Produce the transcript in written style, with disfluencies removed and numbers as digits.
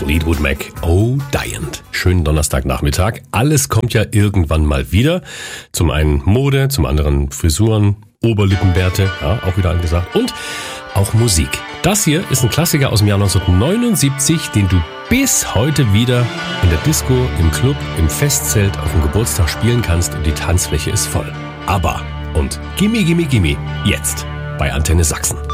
Fleetwood Mac, Oh Giant. Schönen Donnerstagnachmittag. Alles kommt ja irgendwann mal wieder. Zum einen Mode, zum anderen Frisuren, Oberlippenbärte, ja, auch wieder angesagt. Und auch Musik. Das hier ist ein Klassiker aus dem Jahr 1979, den du bis heute wieder in der Disco, im Club, im Festzelt, auf dem Geburtstag spielen kannst und die Tanzfläche ist voll. ABBA und Gimme Gimme Gimme jetzt bei Antenne Sachsen.